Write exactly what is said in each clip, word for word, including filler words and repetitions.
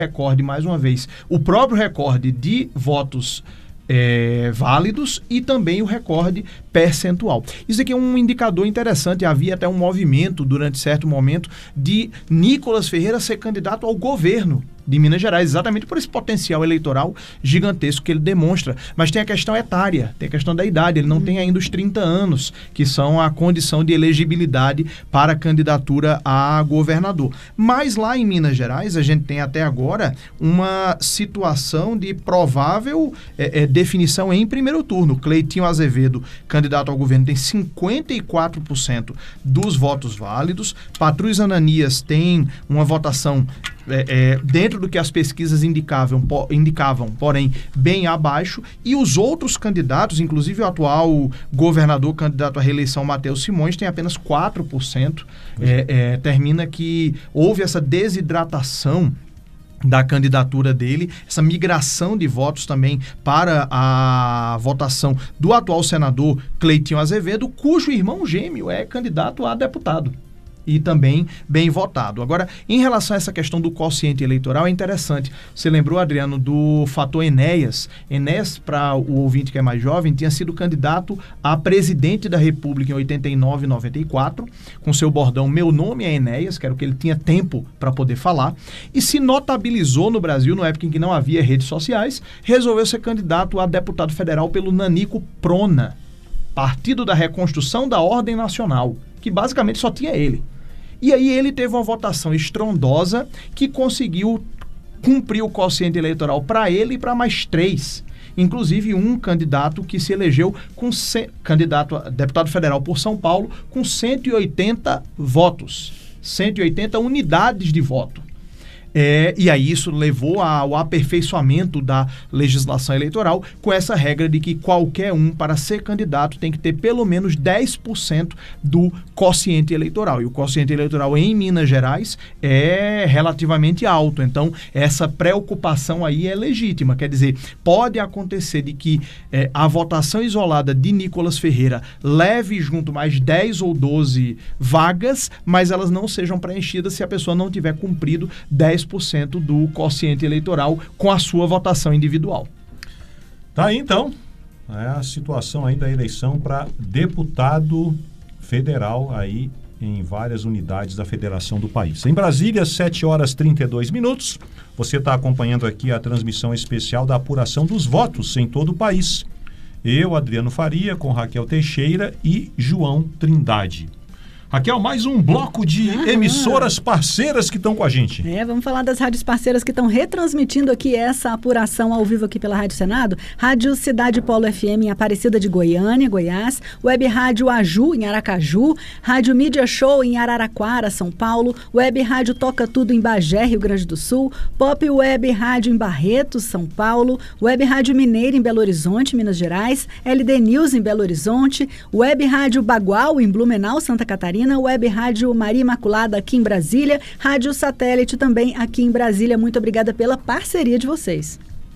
recorde, mais uma vez, o próprio recorde de votos É, válidos e também o recorde percentual. Isso aqui é um indicador interessante. Havia até um movimento durante certo momento de Nicolas Ferreira ser candidato ao governo de Minas Gerais, exatamente por esse potencial eleitoral gigantesco que ele demonstra. Mas tem a questão etária, tem a questão da idade. Ele não hum. tem ainda os trinta anos, que são a condição de elegibilidade para a candidatura a governador. Mas lá em Minas Gerais, a gente tem até agora uma situação de provável é, é, definição em primeiro turno. Cleitinho Azevedo, candidato ao governo, tem cinquenta e quatro por cento dos votos válidos. Patrus Ananias tem uma votação É, é, dentro do que as pesquisas indicavam, po, indicavam, porém bem abaixo, e os outros candidatos, inclusive o atual governador candidato à reeleição, Matheus Simões, tem apenas quatro por cento. É, é, termina que houve essa desidratação da candidatura dele, essa migração de votos também para a votação do atual senador Cleitinho Azevedo, cujo irmão gêmeo é candidato a deputado e também bem votado. Agora, em relação a essa questão do quociente eleitoral, é interessante. Você lembrou, Adriano, do fator Enéas. Enéas, para o ouvinte que é mais jovem, tinha sido candidato a presidente da República em oitenta e nove e noventa e quatro, com seu bordão "Meu nome é Enéas", que era o que ele tinha tempo para poder falar, e se notabilizou no Brasil, na época em que não havia redes sociais, resolveu ser candidato a deputado federal pelo Nanico Prona, Partido da Reconstrução da Ordem Nacional, que basicamente só tinha ele. E aí ele teve uma votação estrondosa que conseguiu cumprir o quociente eleitoral para ele e para mais três. Inclusive um candidato que se elegeu com ce... candidato a deputado federal por São Paulo com cento e oitenta votos, cento e oitenta unidades de voto. É, e aí isso levou ao aperfeiçoamento da legislação eleitoral com essa regra de que qualquer um, para ser candidato, tem que ter pelo menos dez por cento do quociente eleitoral. E o quociente eleitoral em Minas Gerais é relativamente alto. Então, essa preocupação aí é legítima. Quer dizer, pode acontecer de que é, a votação isolada de Nicolas Ferreira leve junto mais dez ou doze vagas, mas elas não sejam preenchidas se a pessoa não tiver cumprido dez por cento do quociente eleitoral com a sua votação individual. Tá aí, então, é a situação aí da eleição para deputado federal aí em várias unidades da federação do país. Em Brasília, sete horas e trinta e dois minutos. Você está acompanhando aqui a transmissão especial da apuração dos votos em todo o país. Eu, Adriano Faria, com Raquel Teixeira e João Trindade. Raquel, mais um bloco de ah, emissoras parceiras que estão com a gente. É, vamos falar das rádios parceiras que estão retransmitindo aqui essa apuração ao vivo aqui pela Rádio Senado. Rádio Cidade Polo F M em Aparecida de Goiânia, Goiás. Web Rádio Aju, em Aracaju. Rádio Mídia Show, em Araraquara, São Paulo. Web Rádio Toca Tudo, em Bagé, Rio Grande do Sul. Pop Web Rádio, em Barretos, São Paulo. Web Rádio Mineira, em Belo Horizonte, Minas Gerais. L D News, em Belo Horizonte. Web Rádio Bagual, em Blumenau, Santa Catarina. Web Rádio Maria Imaculada aqui em Brasília, Rádio Satélite também aqui em Brasília. Muito obrigada pela parceria de vocês.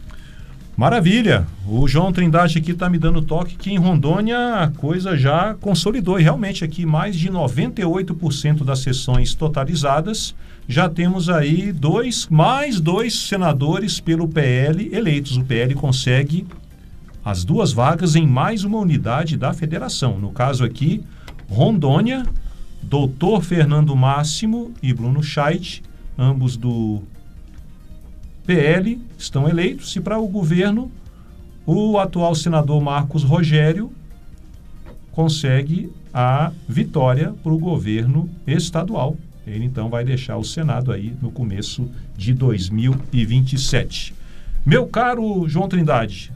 Maravilha! O João Trindade aqui está me dando toque que em Rondônia a coisa já consolidou e realmente aqui mais de noventa e oito por cento das sessões totalizadas. Já temos aí dois, mais dois senadores pelo P L eleitos. O P L consegue as duas vagas em mais uma unidade da federação. No caso aqui, Rondônia, Doutor Fernando Máximo e Bruno Scheidt, ambos do P L, estão eleitos. E para o governo, o atual senador Marcos Rogério consegue a vitória para o governo estadual. Ele então vai deixar o Senado aí no começo de dois mil e vinte e sete. Meu caro João Trindade,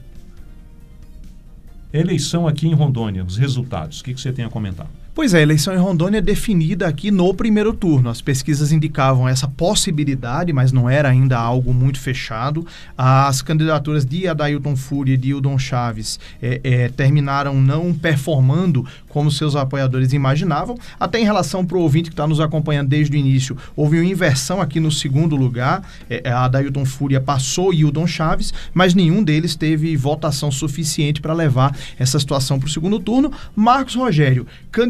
eleição aqui em Rondônia, os resultados, o que, que você tem a comentar? Pois é, a eleição em Rondônia é definida aqui no primeiro turno. As pesquisas indicavam essa possibilidade, mas não era ainda algo muito fechado. As candidaturas de Adailton Fúria e de Hildon Chaves é, é, terminaram não performando como seus apoiadores imaginavam. Até em relação para o ouvinte que está nos acompanhando desde o início, houve uma inversão aqui no segundo lugar. É, a Adailton Fúria passou Hildon Chaves, mas nenhum deles teve votação suficiente para levar essa situação para o segundo turno. Marcos Rogério, candidato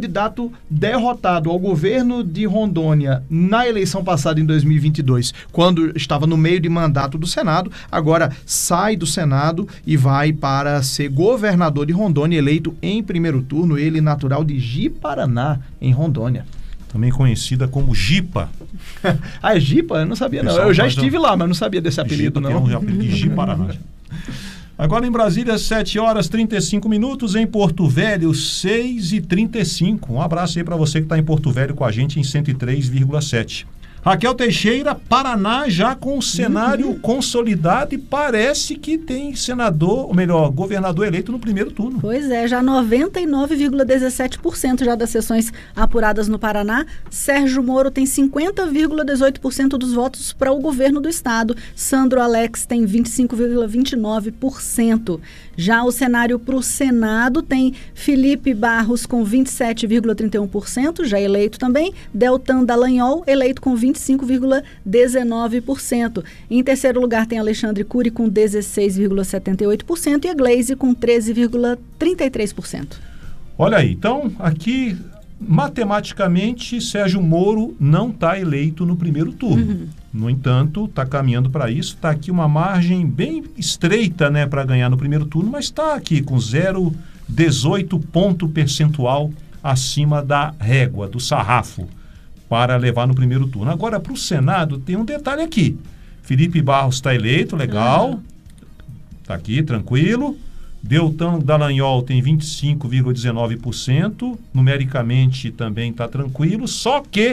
candidato derrotado ao governo de Rondônia na eleição passada em dois mil e vinte e dois, quando estava no meio de mandato do Senado, agora sai do Senado e vai para ser governador de Rondônia, eleito em primeiro turno, ele natural de Ji-Paraná, em Rondônia. Também conhecida como Jipa. Ah, é Jipa? Eu não sabia, não. Eu já estive um... lá, mas não sabia desse apelido, Jipa, não. Tem um apelido de Ji-Paraná. Agora em Brasília, sete horas e trinta e cinco minutos, em Porto Velho, seis e trinta e cinco. Um abraço aí para você que está em Porto Velho com a gente em cento e três vírgula sete. Raquel Teixeira, Paraná já com o cenário uhum. consolidado e parece que tem senador, ou melhor, governador eleito no primeiro turno. Pois é, já noventa e nove vírgula dezessete por cento já das sessões apuradas no Paraná. Sérgio Moro tem cinquenta vírgula dezoito por cento dos votos para o governo do estado. Sandro Alex tem vinte e cinco vírgula vinte e nove por cento. Já o cenário para o Senado tem Felipe Barros com vinte e sete vírgula trinta e um por cento, já eleito também. Deltan Dallagnol, eleito com vinte e cinco vírgula dezenove por cento. Em terceiro lugar tem Alexandre Cury com dezesseis vírgula setenta e oito por cento e a Gleisi com treze vírgula trinta e três por cento. Olha aí, então aqui matematicamente Sérgio Moro não está eleito no primeiro turno. Uhum. No entanto, está caminhando para isso. Está aqui uma margem bem estreita, né, para ganhar no primeiro turno, mas está aqui com zero vírgula dezoito ponto percentual acima da régua, do sarrafo, para levar no primeiro turno. Agora, para o Senado, tem um detalhe aqui. Felipe Barros está eleito, legal. Está aqui, tranquilo. Deltan Dallagnol tem vinte e cinco vírgula dezenove por cento. Numericamente também está tranquilo. Só que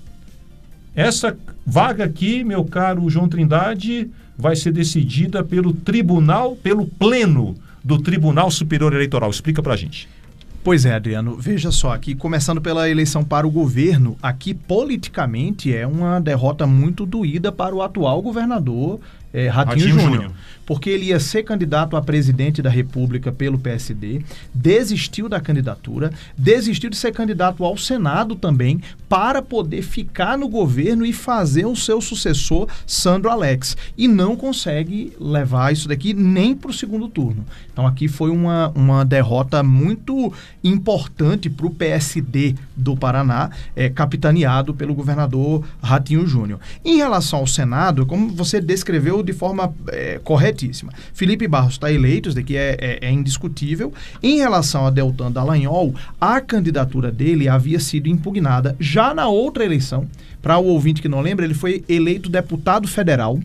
essa vaga aqui, meu caro João Trindade, vai ser decidida pelo tribunal, pelo pleno do Tribunal Superior Eleitoral. Explica para a gente. Pois é, Adriano, veja só, aqui começando pela eleição para o governo, aqui politicamente é uma derrota muito doída para o atual governador é, Ratinho, Ratinho Júnior, porque ele ia ser candidato a presidente da República pelo P S D, desistiu da candidatura, desistiu de ser candidato ao Senado também, para poder ficar no governo e fazer o seu sucessor, Sandro Alex, e não consegue levar isso daqui nem para o segundo turno. Então aqui foi uma, uma derrota muito importante para o P S D do Paraná, é, capitaneado pelo governador Ratinho Júnior. Em relação ao Senado, como você descreveu de forma é, corretíssima, Felipe Barros está eleito, isso daqui é, é, é indiscutível. Em relação a Deltan Dallagnol, a candidatura dele havia sido impugnada já na outra eleição. Para o ouvinte que não lembra, ele foi eleito deputado federal.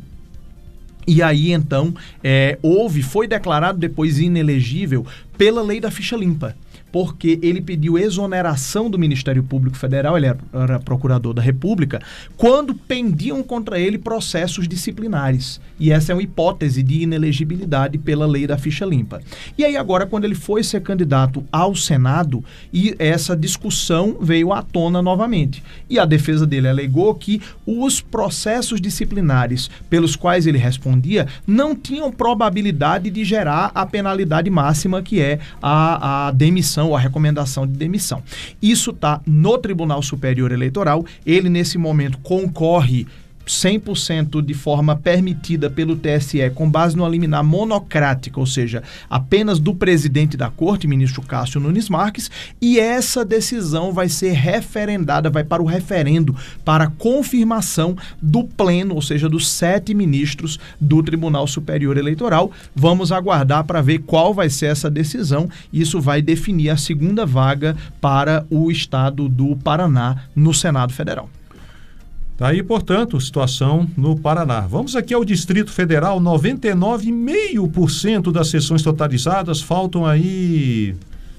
E aí, então, é, houve, foi declarado depois inelegível pela lei da ficha limpa, porque ele pediu exoneração do Ministério Público Federal, ele era, era procurador da República, quando pendiam contra ele processos disciplinares. E essa é uma hipótese de inelegibilidade pela lei da ficha limpa. E aí agora, quando ele foi ser candidato ao Senado, e essa discussão veio à tona novamente. E a defesa dele alegou que os processos disciplinares pelos quais ele respondia não tinham probabilidade de gerar a penalidade máxima, que é a, a demissão, ou a recomendação de demissão. Isso está no Tribunal Superior Eleitoral. Ele, nesse momento, concorre cem por cento de forma permitida pelo T S E, com base numa liminar monocrática, ou seja, apenas do presidente da Corte, ministro Cássio Nunes Marques, e essa decisão vai ser referendada, vai para o referendo, para confirmação do pleno, ou seja, dos sete ministros do Tribunal Superior Eleitoral. Vamos aguardar para ver qual vai ser essa decisão. Isso vai definir a segunda vaga para o estado do Paraná no Senado Federal. Tá aí, portanto, situação no Paraná. Vamos aqui ao Distrito Federal, noventa e nove vírgula cinco por cento das sessões totalizadas, faltam aí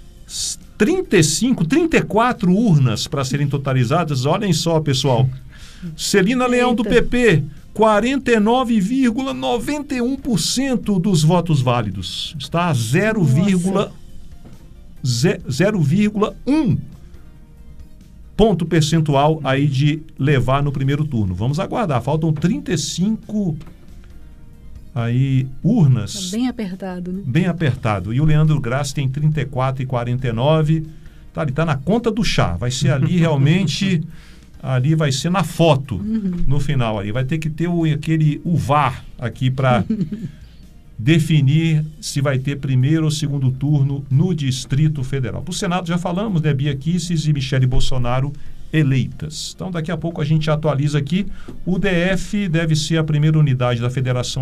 trinta e cinco, trinta e quatro urnas para serem totalizadas. Olhem só, pessoal. Celina Leão, Eita. do P P, quarenta e nove vírgula noventa e um por cento dos votos válidos. Está a zero vírgula um ponto percentual aí de levar no primeiro turno. Vamos aguardar. Faltam trinta e cinco aí urnas. Tá bem apertado, né? Bem apertado. E o Leandro Grassi tem trinta e quatro e quarenta e nove. Tá, ele tá na conta do chá. Vai ser ali realmente, ali vai ser na foto, uhum. no final ali. Vai ter que ter o, aquele, o V A R aqui para definir se vai ter primeiro ou segundo turno no Distrito Federal. Para o Senado já falamos, né? Bia Kicis e Michele Bolsonaro eleitas. Então, daqui a pouco a gente atualiza aqui. O D F deve ser a primeira unidade da Federação